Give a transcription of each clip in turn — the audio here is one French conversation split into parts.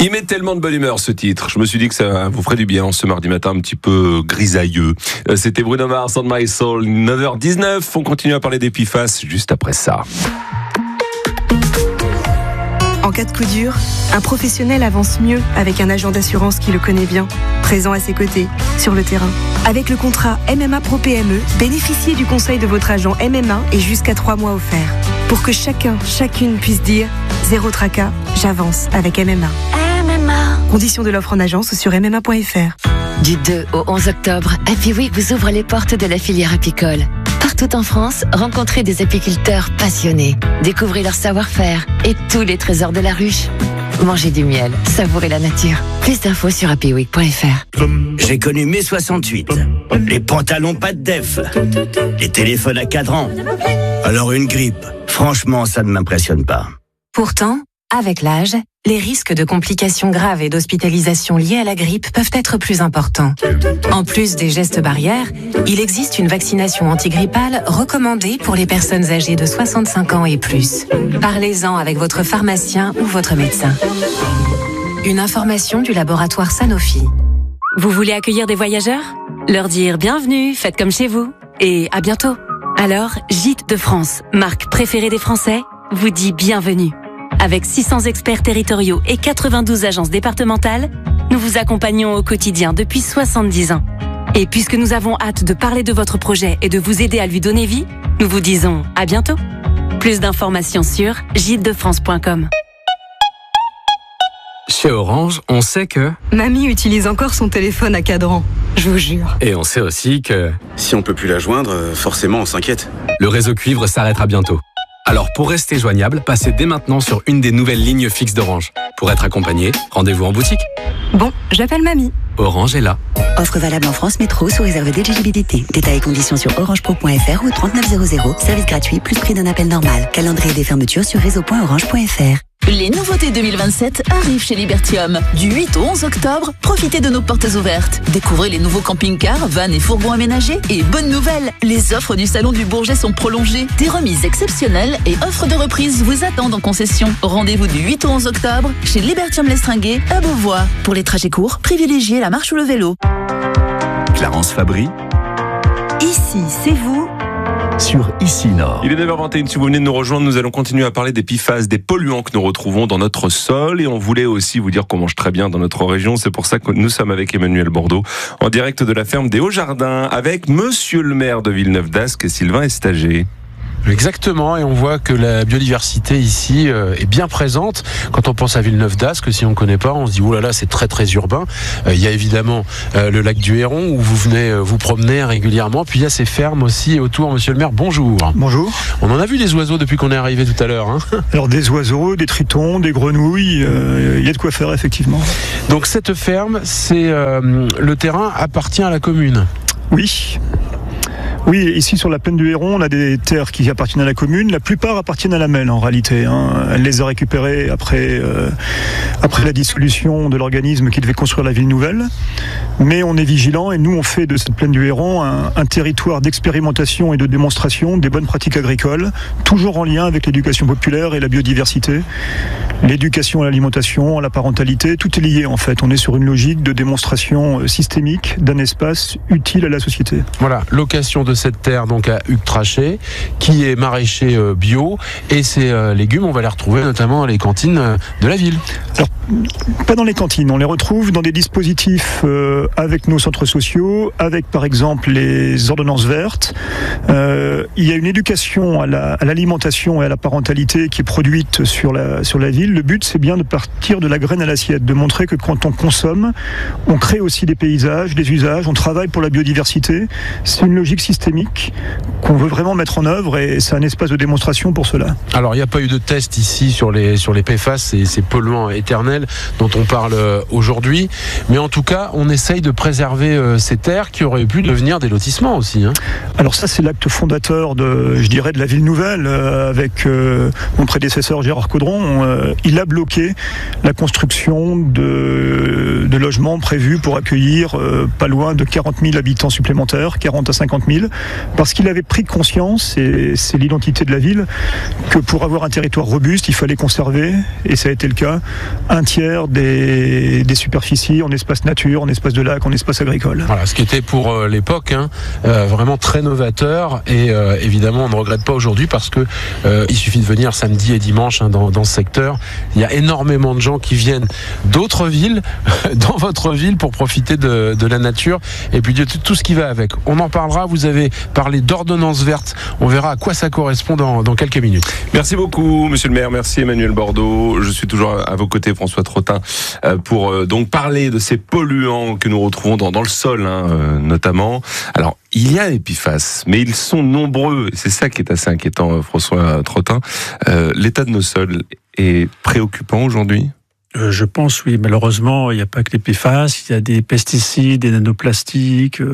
Il met tellement de bonne humeur ce titre. Je me suis dit que ça vous ferait du bien ce mardi matin un petit peu grisailleux. C'était Bruno Mars, On My Soul, 9h19. On continue à parler des PFAS juste après ça. En cas de coup dur, un professionnel avance mieux avec un agent d'assurance qui le connaît bien, présent à ses côtés, sur le terrain. Avec le contrat MMA Pro PME, bénéficiez du conseil de votre agent MMA et jusqu'à 3 mois offerts. Pour que chacune puisse dire « Zéro tracas, j'avance avec MMA ». Conditions de l'offre en agence ou sur MMA.fr. Du 2 au 11 octobre, Happy Week vous ouvre les portes de la filière apicole. Partout en France, rencontrez des apiculteurs passionnés. Découvrez leur savoir-faire et tous les trésors de la ruche. Mangez du miel, savourez la nature. Plus d'infos sur happyweek.fr. J'ai connu mai 68. Les pantalons pas de def. Les téléphones à cadran. Alors une grippe, franchement, ça ne m'impressionne pas. Pourtant, avec l'âge, les risques de complications graves et d'hospitalisation liées à la grippe peuvent être plus importants. En plus des gestes barrières, il existe une vaccination antigrippale recommandée pour les personnes âgées de 65 ans et plus. Parlez-en avec votre pharmacien ou votre médecin. Une information du laboratoire Sanofi. Vous voulez accueillir des voyageurs ? Leur dire bienvenue, faites comme chez vous et à bientôt. Alors, Gîtes de France, marque préférée des Français, vous dit bienvenue. Avec 600 experts territoriaux et 92 agences départementales, nous vous accompagnons au quotidien depuis 70 ans. Et puisque nous avons hâte de parler de votre projet et de vous aider à lui donner vie, nous vous disons à bientôt. Plus d'informations sur gitesdefrance.com. Chez Orange, on sait que... Mamie utilise encore son téléphone à cadran, je vous jure. Et on sait aussi que... Si on peut plus la joindre, forcément on s'inquiète. Le réseau cuivre s'arrêtera bientôt. Alors pour rester joignable, passez dès maintenant sur une des nouvelles lignes fixes d'Orange. Pour être accompagné, rendez-vous en boutique. Bon, j'appelle Mamie. Orange est là. Offre valable en France Métro sous réserve d'éligibilité. Détails et conditions sur orangepro.fr ou 3900. Service gratuit plus prix d'un appel normal. Calendrier des fermetures sur réseau.orange.fr. Les nouveautés 2027 arrivent chez Libertium. Du 8 au 11 octobre, profitez de nos portes ouvertes. Découvrez les nouveaux camping-cars, vannes et fourgons aménagés. Et bonne nouvelle, les offres du Salon du Bourget sont prolongées. Des remises exceptionnelles et offres de reprise vous attendent en concession. Rendez-vous du 8 au 11 octobre chez Libertium Lestringuet à Beauvois. Pour les trajets courts, privilégiez la marche ou le vélo. Clarence Fabry. Ici, c'est vous. Sur Ici Nord. Il est 9h21, si vous venez de nous rejoindre, nous allons continuer à parler des PFAS, des polluants que nous retrouvons dans notre sol. Et on voulait aussi vous dire qu'on mange très bien dans notre région. C'est pour ça que nous sommes avec Emmanuel Bordeaux, en direct de la ferme des Hauts-Jardins, avec monsieur le maire de Villeneuve-d'Ascq, Sylvain Estager. Exactement, et on voit que la biodiversité ici est bien présente. Quand on pense à Villeneuve-d'Ascq, si on ne connaît pas, on se dit oh là là, c'est très très urbain. Il y a évidemment le lac du Héron où vous venez vous promener régulièrement. Puis il y a ces fermes aussi autour. Monsieur le maire, bonjour. Bonjour. On en a vu des oiseaux depuis qu'on est arrivé tout à l'heure. Hein. Alors des oiseaux, des tritons, des grenouilles, il y a de quoi faire effectivement. Donc cette ferme, c'est le terrain appartient à la commune. Oui. Oui, ici sur la plaine du Héron, on a des terres qui appartiennent à la commune. La plupart appartiennent à la MEL en réalité. Elle les a récupérées après la dissolution de l'organisme qui devait construire la ville nouvelle. Mais on est vigilant et nous on fait de cette plaine du Héron un territoire d'expérimentation et de démonstration des bonnes pratiques agricoles, toujours en lien avec l'éducation populaire et la biodiversité. L'éducation à l'alimentation, à la parentalité, tout est lié en fait. On est sur une logique de démonstration systémique d'un espace utile à la société. Voilà, location de cette terre donc à Hugues Trachet, qui est maraîcher bio, et ces légumes, on va les retrouver notamment dans les cantines de la ville. Alors, pas dans les cantines, on les retrouve dans des dispositifs avec nos centres sociaux, avec par exemple les ordonnances vertes. Il y a une éducation à l'alimentation et à la parentalité qui est produite sur la ville. Le but, c'est bien de partir de la graine à l'assiette, de montrer que quand on consomme, on crée aussi des paysages, des usages, on travaille pour la biodiversité. C'est une logique systémique qu'on veut vraiment mettre en œuvre et c'est un espace de démonstration pour cela. Alors, il n'y a pas eu de test ici sur les PFAS et ces polluants éternels dont on parle aujourd'hui, mais en tout cas, on essaye de préserver ces terres qui auraient pu devenir des lotissements aussi. Hein. Alors ça, c'est l'acte fondateur de la ville nouvelle avec mon prédécesseur Gérard Caudron. Il a bloqué la construction de logements prévus pour accueillir pas loin de 40 000 habitants supplémentaires, 40 à 50 000. parce qu'il avait pris conscience, et c'est l'identité de la ville, que pour avoir un territoire robuste, il fallait conserver, et ça a été le cas, un tiers des superficies en espace nature, en espace de lac, en espace agricole. Voilà, ce qui était pour l'époque vraiment très novateur, et évidemment on ne regrette pas aujourd'hui parce que il suffit de venir samedi et dimanche dans ce secteur. Il y a énormément de gens qui viennent d'autres villes, dans votre ville, pour profiter de la nature et puis de tout ce qui va avec. On en parlera, vous avez parlé d'ordonnance verte, on verra à quoi ça correspond dans quelques minutes. Merci beaucoup monsieur le maire, merci Emmanuel Bordeaux. Je suis toujours à vos côtés, François Trottin, pour donc parler de ces polluants que nous retrouvons dans le sol, notamment. Alors, il y a les PFAS, mais ils sont nombreux. C'est ça qui est assez inquiétant, François Trottin. L'état de nos sols est préoccupant aujourd'hui ? Je pense, oui. Malheureusement, il n'y a pas que les PFAS, il y a des pesticides, des nanoplastiques,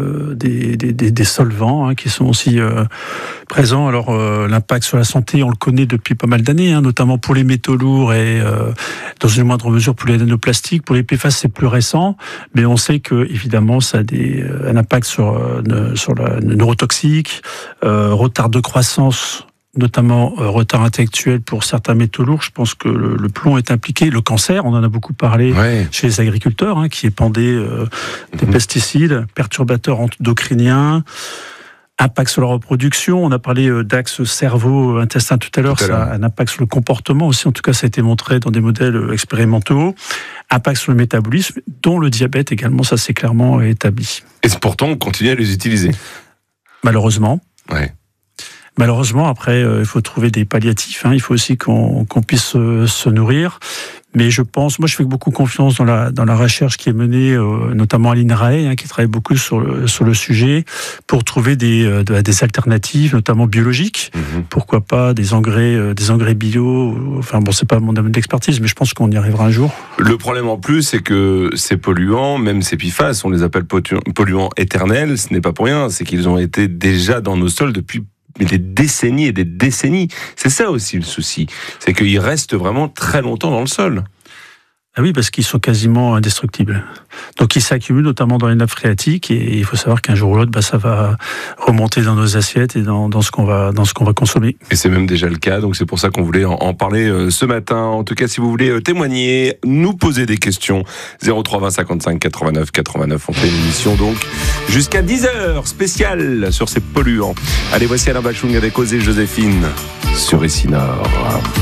des solvants qui sont aussi présents. Alors, l'impact sur la santé, on le connaît depuis pas mal d'années, notamment pour les métaux lourds et dans une moindre mesure pour les nanoplastiques. Pour les PFAS, c'est plus récent, mais on sait que évidemment, ça a un impact sur la neurotoxique, retard de croissance, notamment retard intellectuel pour certains métaux lourds. Je pense que le plomb est impliqué. Le cancer, on en a beaucoup parlé chez les agriculteurs, qui épandait des pesticides, perturbateurs endocriniens, impact sur la reproduction. On a parlé d'axe cerveau-intestin tout à l'heure. Ça a un impact sur le comportement aussi. En tout cas, ça a été montré dans des modèles expérimentaux. Impact sur le métabolisme, dont le diabète également. Ça, c'est clairement établi. Et pourtant, on continue à les utiliser. Malheureusement. Ouais. Malheureusement, après, il faut trouver des palliatifs. Il faut aussi qu'on puisse se nourrir. Mais je pense, moi, je fais beaucoup confiance dans la recherche qui est menée, notamment à l'INRAE, qui travaille beaucoup sur le sujet, pour trouver des alternatives, notamment biologiques. Pourquoi pas des engrais bio. Enfin bon, c'est pas mon domaine d'expertise, mais je pense qu'on y arrivera un jour. Le problème en plus, c'est que ces polluants, même ces PFAS, on les appelle polluants éternels. Ce n'est pas pour rien. C'est qu'ils ont été déjà dans nos sols depuis des décennies et des décennies. C'est ça aussi le souci. C'est qu'ils restent vraiment très longtemps dans le sol. Ah oui, parce qu'ils sont quasiment indestructibles. Donc ils s'accumulent notamment dans les nappes phréatiques, et il faut savoir qu'un jour ou l'autre, ça va remonter dans nos assiettes et dans ce qu'on va consommer. Et c'est même déjà le cas, donc c'est pour ça qu'on voulait en parler ce matin. En tout cas, si vous voulez témoigner, nous poser des questions, 03 20 55 89 89. On fait une émission donc jusqu'à 10h spéciale sur ces polluants. Allez, voici Alain Bachung avec Osée Joséphine sur Ici Nord.